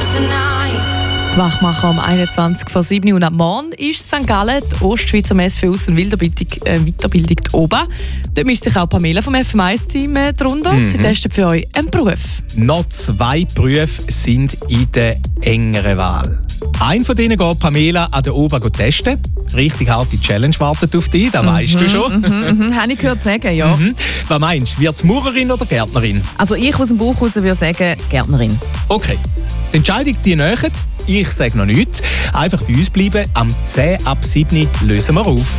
Die Wachmacher um 21:07 und am Morgen ist St. Gallen, die Ostschweizer Messe für Aus- und Weiterbildung oben. Dort mischt sich auch Pamela vom FM1-Team drunter. Sie testen für euch einen Beruf. Noch 2 Berufe sind in der engeren Wahl. Einen von denen geht Pamela an der Ober testen. Richtig harte Challenge wartet auf dich, das weißt du schon. Habe ich gehört sagen, ja. Was meinst du, wird es Maurerin oder Gärtnerin? Also ich aus dem Bauch raus würde sagen, Gärtnerin. Okay, die Entscheidung die nähert. Ich sage noch nichts. Einfach bei uns bleiben. Am 10 ab 7 lösen wir auf.